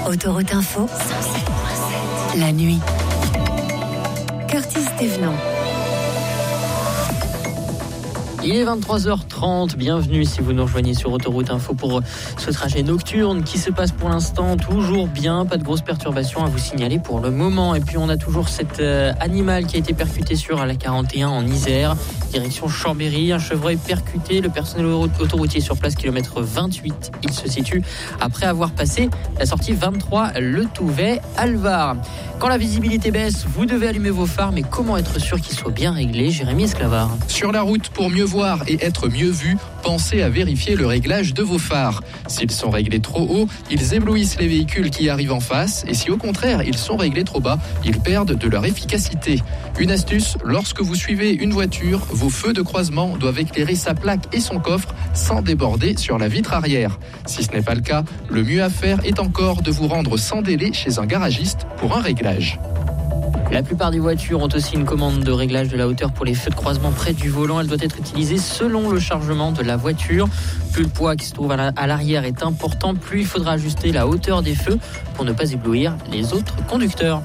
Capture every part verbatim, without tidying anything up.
Autoroute Info, cent sept virgule sept. La nuit. Curtis Thévenant. Il est vingt-trois heures trente, bienvenue si vous nous rejoignez sur Autoroute Info pour ce trajet nocturne qui se passe pour l'instant toujours bien, pas de grosses perturbations à vous signaler pour le moment. Et puis on a toujours cet euh, animal qui a été percuté sur la quarante et un en Isère, direction Chambéry, un chevreuil percuté, le personnel autoroutier sur place, kilomètre vingt-huit, il se situe après avoir passé la sortie vingt-trois, le Touvet-Alvar. Quand la visibilité baisse, vous devez allumer vos phares, mais comment être sûr qu'ils soient bien réglés? Jérémy Esclavard. Sur la route, pour mieux voir et être mieux vu, pensez à vérifier le réglage de vos phares. S'ils sont réglés trop haut, ils éblouissent les véhicules qui arrivent en face, et si au contraire ils sont réglés trop bas, ils perdent de leur efficacité. Une astuce, lorsque vous suivez une voiture, vos feux de croisement doivent éclairer sa plaque et son coffre sans déborder sur la vitre arrière. Si ce n'est pas le cas, le mieux à faire est encore de vous rendre sans délai chez un garagiste pour un réglage. La plupart des voitures ont aussi une commande de réglage de la hauteur pour les feux de croisement près du volant. Elle doit être utilisée selon le chargement de la voiture. Plus le poids qui se trouve à l'arrière est important, plus il faudra ajuster la hauteur des feux pour ne pas éblouir les autres conducteurs.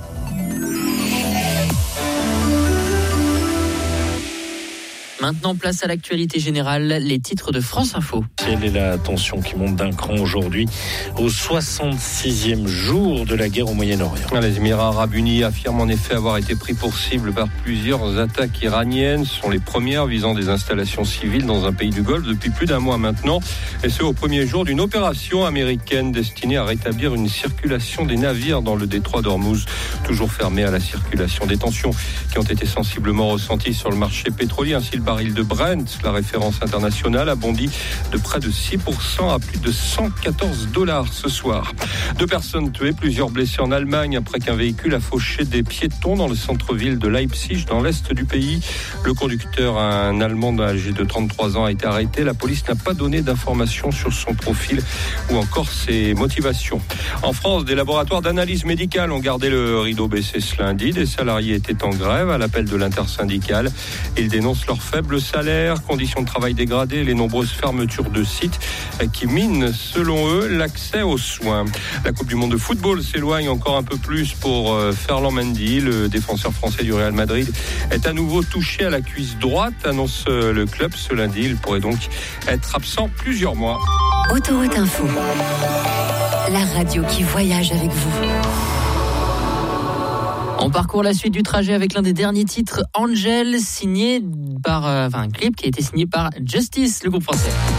Maintenant, place à l'actualité générale, les titres de France Info. Quelle est la tension qui monte d'un cran aujourd'hui, au soixante-sixième jour de la guerre au Moyen-Orient? Les Émirats arabes unis affirment en effet avoir été pris pour cible par plusieurs attaques iraniennes. Ce sont les premières visant des installations civiles dans un pays du Golfe depuis plus d'un mois maintenant. Et ce, au premier jour d'une opération américaine destinée à rétablir une circulation des navires dans le détroit d'Ormuz, toujours fermé à la circulation. Des tensions qui ont été sensiblement ressenties sur le marché pétrolier. Ainsi, le baril de Brent, la référence internationale, a bondi de près de six pour cent à plus de cent quatorze dollars ce soir. Deux personnes tuées, plusieurs blessés en Allemagne après qu'un véhicule a fauché des piétons dans le centre-ville de Leipzig, dans l'est du pays. Le conducteur, un Allemand âgé de trente-trois ans, a été arrêté. La police n'a pas donné d'informations sur son profil ou encore ses motivations. En France, des laboratoires d'analyse médicale ont gardé le rideau baissé ce lundi. Des salariés étaient en grève à l'appel de l'intersyndicale. Ils dénoncent leur faible salaire, conditions de travail dégradées et les nombreuses fermetures de sites qui minent, selon eux, l'accès aux soins. La Coupe du Monde de football s'éloigne encore un peu plus pour Ferland Mendy. Le défenseur français du Real Madrid est à nouveau touché à la cuisse droite, annonce le club ce lundi. Il pourrait donc être absent plusieurs mois. Autoroute Info, la radio qui voyage avec vous. On parcourt la suite du trajet avec l'un des derniers titres, Angel, signé par, euh, enfin un clip qui a été signé par Justice, le groupe français.